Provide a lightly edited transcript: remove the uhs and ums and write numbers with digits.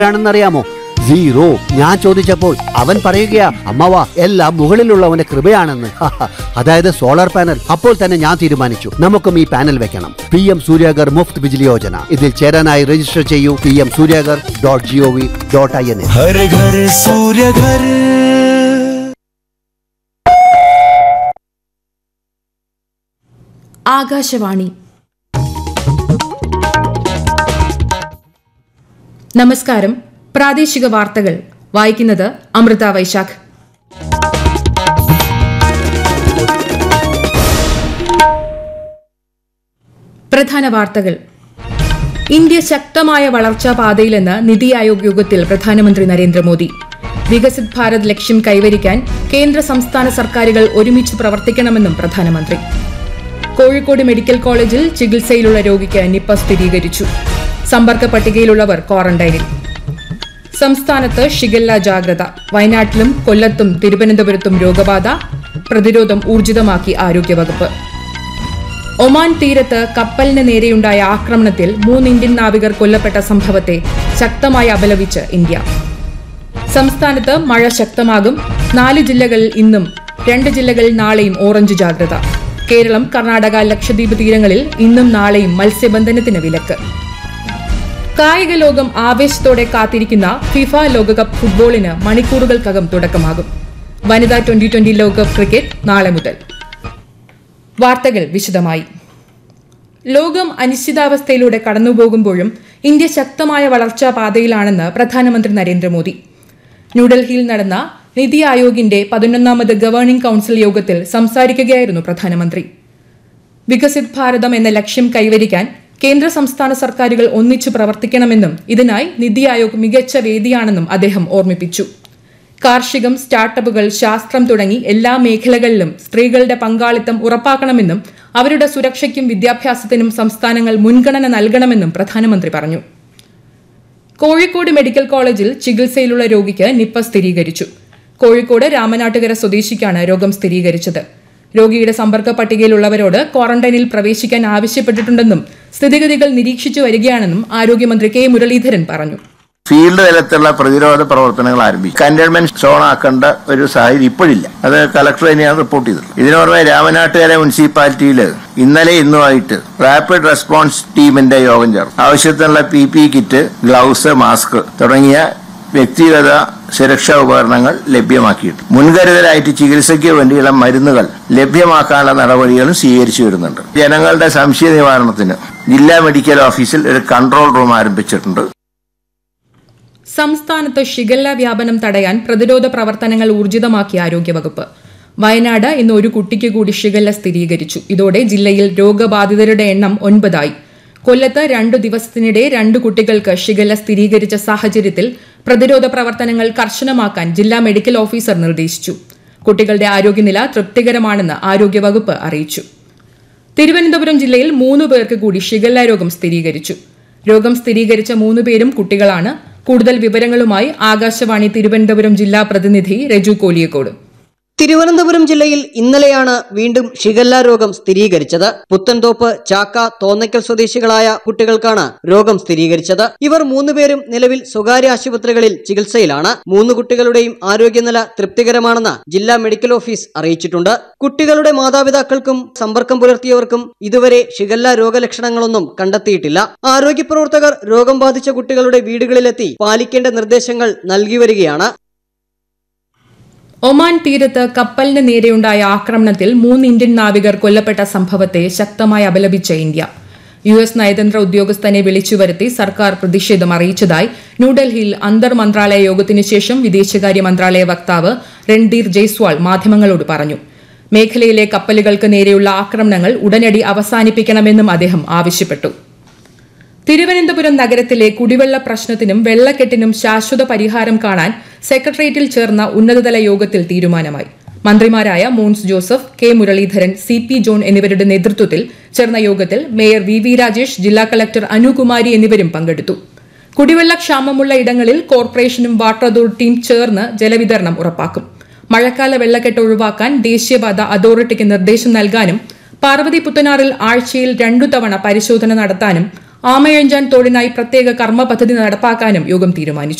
ാണെന്നറിയാമോ? Zero. ഞാൻ ചോദിച്ചപ്പോൾ അവൻ പറയുകയാ, അമ്മവ എല്ലാം മുകളിലുള്ളവന്റെ കൃപയാണെന്ന്. അതായത് സോളാർ പാനൽ. അപ്പോൾ തന്നെ ഞാൻ തീരുമാനിച്ചു, നമുക്കും ഈ പാനൽ വെക്കണം. PM സൂര്യാഗർ മുഫ്ത് ബിജ്ലി യോജന. ഇതിൽ ചേരാനായി രജിസ്റ്റർ ചെയ്യൂ pmsuryagar.gov.in. ഹർ ഘർ സൂര്യഘർ. ആകാശവാണി. നമസ്കാരം. പ്രാദേശിക വാർത്തകൾ വായിക്കുന്നത് അമൃത വൈശാഖ്. പ്രധാന വാർത്തകൾ. ഇന്ത്യ ശക്തമായ വളർച്ചാ പാതയിലെന്ന് നിതി ആയോഗ് യോഗത്തിൽ പ്രധാനമന്ത്രി നരേന്ദ്രമോദി. വികസിത് ഭാരത് ലക്ഷ്യം കൈവരിക്കാൻ കേന്ദ്ര സംസ്ഥാന സർക്കാരുകൾ ഒരുമിച്ച് പ്രവർത്തിക്കണമെന്നും പ്രധാനമന്ത്രി. കോഴിക്കോട് മെഡിക്കൽ കോളേജിൽ ചികിത്സയിലുള്ള രോഗിക്ക് നിപ്പ സ്ഥിരീകരിച്ചു. സമ്പർക്ക പട്ടികയിലുള്ളവർ ക്വാറന്റൈനിൽ. സംസ്ഥാനത്ത് ഷിഗല്ല ജാഗ്രത. വയനാട്ടിലും കൊല്ലത്തും തിരുവനന്തപുരത്തും രോഗബാധ. പ്രതിരോധം ഊർജിതമാക്കി ആരോഗ്യവകുപ്പ്. ഒമാൻ തീരത്ത് കപ്പലിന് നേരെയുണ്ടായ ആക്രമണത്തിൽ 3 ഇന്ത്യൻ നാവികർ കൊല്ലപ്പെട്ട സംഭവത്തെ ശക്തമായി അപലപിച്ച് ഇന്ത്യ. സംസ്ഥാനത്ത് മഴ ശക്തമാകും. 4 ജില്ലകളിൽ ഇന്നും 2 ജില്ലകളിൽ നാളെയും ഓറഞ്ച് ജാഗ്രത. കേരളം, കർണാടക, ലക്ഷദ്വീപ് തീരങ്ങളിൽ ഇന്നും നാളെയും മത്സ്യബന്ധനത്തിന് വിലക്ക്. കായിക ലോകം ആവേശത്തോടെ കാത്തിരിക്കുന്ന ഫിഫ ലോകകപ്പ് ഫുട്ബോളിന് മണിക്കൂറുകൾക്കകം തുടക്കമാകും. വനിതാ 2020 ലോകകപ്പ് ക്രിക്കറ്റ് നാളെ മുതൽ. വാർത്തകൾ വിശദമായി. ലോകം അനിശ്ചിതാവസ്ഥയിലൂടെ കടന്നുപോകുമ്പോഴും ഇന്ത്യ ശക്തമായ വളർച്ചാ പാതയിലാണെന്ന് പ്രധാനമന്ത്രി നരേന്ദ്രമോദി. ന്യൂഡൽഹിയിൽ നടന്ന നിതി ആയോഗിന്റെ 11ാമത് ഗവേണിംഗ് കൌൺസിൽ യോഗത്തിൽ സംസാരിക്കുകയായിരുന്നു പ്രധാനമന്ത്രി. വികസിത് ഭാരതം എന്ന ലക്ഷ്യം കൈവരിക്കാൻ കേന്ദ്ര സംസ്ഥാന സർക്കാരുകൾ ഒന്നിച്ചു പ്രവർത്തിക്കണമെന്നും ഇതിനായി നിതി ആയോഗ് മികച്ച വേദിയാണെന്നും അദ്ദേഹം ഓർമ്മിപ്പിച്ചു. കാർഷികം, സ്റ്റാർട്ടപ്പുകൾ, ശാസ്ത്രം തുടങ്ങി എല്ലാ മേഖലകളിലും സ്ത്രീകളുടെ പങ്കാളിത്തം ഉറപ്പാക്കണമെന്നും അവരുടെ സുരക്ഷയ്ക്കും വിദ്യാഭ്യാസത്തിനും സംസ്ഥാനങ്ങൾ മുൻഗണന നൽകണമെന്നും പ്രധാനമന്ത്രി പറഞ്ഞു. കോഴിക്കോട് മെഡിക്കൽ കോളേജിൽ ചികിത്സയിലുള്ള രോഗിക്ക് നിപ്പ സ്ഥിരീകരിച്ചു. കോഴിക്കോട് രാമനാട്ടുകര സ്വദേശിക്കാണ് രോഗം സ്ഥിരീകരിച്ചത്. രോഗിയുടെ സമ്പർക്ക പട്ടികയിലുള്ളവരോട് ക്വാറന്റൈനിൽ പ്രവേശിക്കാൻ ആവശ്യപ്പെട്ടിട്ടുണ്ടെന്നും സ്ഥിതിഗതികൾ നിരീക്ഷിച്ചു വരികയാണെന്നും ആരോഗ്യമന്ത്രി കെ മുരളീധരൻ പറഞ്ഞു. ഫീൽഡ് തലത്തിലുള്ള പ്രതിരോധ പ്രവർത്തനങ്ങൾ ആരംഭിച്ചു. കണ്ടെയ്ൻമെന്റ് സോൺ ആക്കേണ്ട ഒരു സാഹചര്യം ഇപ്പോഴില്ല. അത് കളക്ടർ തന്നെയാണ് റിപ്പോർട്ട് ചെയ്തത്. ഇതിനു പുറമെ രാമനാട്ടുകര മുനിസിപ്പാലിറ്റിയിൽ ഇന്നലെ ഇന്നുമായിട്ട് റാപ്പിഡ് റെസ്പോൺസ് ടീമിന്റെ യോഗം ചേർന്നു. ആവശ്യത്തിനുള്ള PPE കിറ്റ്, ഗ്ലൗസ്, മാസ്ക് തുടങ്ങിയ വ്യക്തിഗത സുരക്ഷാ ഉപകരണങ്ങൾ ലഭ്യമാക്കിയിട്ട് മുൻകരുതലായിട്ട് ചികിത്സയ്ക്ക് വേണ്ടിയുള്ള മരുന്നുകൾ ലഭ്യമാക്കാനുള്ള നടപടികളും സ്വീകരിച്ചു വരുന്നുണ്ട്. ജനങ്ങളുടെ സംശയ നിവാരണത്തിന് ജില്ലാ മെഡിക്കൽ ഓഫീസിൽ ഒരു കൺട്രോൾ റൂം ആരംഭിച്ചിട്ടുണ്ട്. സംസ്ഥാനത്ത് ഷിഗല്ല വ്യാപനം തടയാൻ പ്രതിരോധ പ്രവർത്തനങ്ങൾ ഊർജിതമാക്കി ആരോഗ്യവകുപ്പ്. വയനാട് ഇന്ന് ഒരു കുട്ടിക്ക് കൂടി ഷിഗല്ല സ്ഥിരീകരിച്ചു. ഇതോടെ ജില്ലയിൽ രോഗബാധിതരുടെ എണ്ണം 9 ആയി. കൊല്ലത്ത് 2 ദിവസത്തിനിടെ 2 കുട്ടികൾക്ക് ഷിഗല്ല സ്ഥിരീകരിച്ച സാഹചര്യത്തിൽ പ്രതിരോധ പ്രവർത്തനങ്ങൾ കർശനമാക്കാൻ ജില്ലാ മെഡിക്കൽ ഓഫീസർ നിർദ്ദേശിച്ചു. കുട്ടികളുടെ ആരോഗ്യനില തൃപ്തികരമാണെന്ന് ആരോഗ്യവകുപ്പ് അറിയിച്ചു. തിരുവനന്തപുരം ജില്ലയിൽ 3 പേർക്ക് കൂടി ഷിഗല്ല രോഗം സ്ഥിരീകരിച്ചു. രോഗം സ്ഥിരീകരിച്ച 3 പേരും കുട്ടികളാണ്. കൂടുതൽ വിവരങ്ങളുമായി ആകാശവാണി തിരുവനന്തപുരം ജില്ലാ പ്രതിനിധി രജു കോലിയക്കോട്. തിരുവനന്തപുരം ജില്ലയിൽ ഇന്നലെയാണ് വീണ്ടും ഷിഗല്ല രോഗം സ്ഥിരീകരിച്ചത്. പുത്തൻതോപ്പ്, ചാക്ക, തോന്നയ്ക്കൽ സ്വദേശികളായ കുട്ടികൾക്കാണ് രോഗം സ്ഥിരീകരിച്ചത്. ഇവർ 3 പേരും നിലവിൽ സ്വകാര്യ ആശുപത്രികളിൽ ചികിത്സയിലാണ്. 3 കുട്ടികളുടെയും ആരോഗ്യനില തൃപ്തികരമാണെന്ന് ജില്ലാ മെഡിക്കൽ ഓഫീസ് അറിയിച്ചിട്ടുണ്ട്. കുട്ടികളുടെ മാതാപിതാക്കൾക്കും സമ്പർക്കം പുലർത്തിയവർക്കും ഇതുവരെ ഷിഗല്ല രോഗലക്ഷണങ്ങളൊന്നും കണ്ടെത്തിയിട്ടില്ല. ആരോഗ്യ പ്രവർത്തകർ രോഗം ബാധിച്ച കുട്ടികളുടെ വീടുകളിലെത്തി പാലിക്കേണ്ട നിർദ്ദേശങ്ങൾ നൽകി വരികയാണ്. ഒമാൻ തീരത്ത് കപ്പലിന് നേരെയുണ്ടായ ആക്രമണത്തിൽ 3 ഇന്ത്യൻ നാവികർ കൊല്ലപ്പെട്ട സംഭവത്തെ ശക്തമായി അപലപിച്ച ഇന്ത്യ. US നയതന്ത്ര ഉദ്യോഗസ്ഥനെ വിളിച്ചുവരുത്തി സർക്കാർ പ്രതിഷേധം അറിയിച്ചതായി ന്യൂഡൽഹിയിൽ അന്തർ മന്ത്രാലയ യോഗത്തിനു ശേഷം വിദേശകാര്യ മന്ത്രാലയ വക്താവ് രൺധീർ ജയ്സ്വാൾ മാധ്യമങ്ങളോട് പറഞ്ഞു. മേഖലയിലെ കപ്പലുകൾക്ക് നേരെയുള്ള ആക്രമണങ്ങൾ ഉടനടി അവസാനിപ്പിക്കണമെന്നും അദ്ദേഹം ആവശ്യപ്പെട്ടു. തിരുവനന്തപുരം നഗരത്തിലെ കുടിവെള്ള പ്രശ്നത്തിനും വെള്ളക്കെട്ടിനും ശാശ്വത പരിഹാരം കാണാൻ സെക്രട്ടേറിയറ്റിൽ ചേർന്ന ഉന്നതതല യോഗത്തിൽ തീരുമാനമായി. മന്ത്രിമാരായ Mons Joseph, K Muraleedharan, CP John എന്നിവരുടെ നേതൃത്വത്തിൽ ചേർന്ന യോഗത്തിൽ മേയർ VV രാജേഷ്, ജില്ലാ കളക്ടർ അനുകുമാരി എന്നിവരും പങ്കെടുത്തു. കുടിവെള്ള ക്ഷാമമുള്ള ഇടങ്ങളിൽ കോർപ്പറേഷനും വാട്ടർ അതോറിറ്റിയും ചേർന്ന് ജലവിതരണം ഉറപ്പാക്കും. മഴക്കാല വെള്ളക്കെട്ട് ഒഴിവാക്കാൻ ദേശീയപാത അതോറിറ്റിക്ക് നിർദ്ദേശം നൽകാനും പാർവതി പുത്തനാറിൽ ആഴ്ചയിൽ 2 തവണ പരിശോധന നടത്താനും ആമയഞ്ചാൻ തോടിനായി പ്രത്യേക കർമ്മ പദ്ധതി നടപ്പാക്കാനും യോഗം തീരുമാനിച്ചു.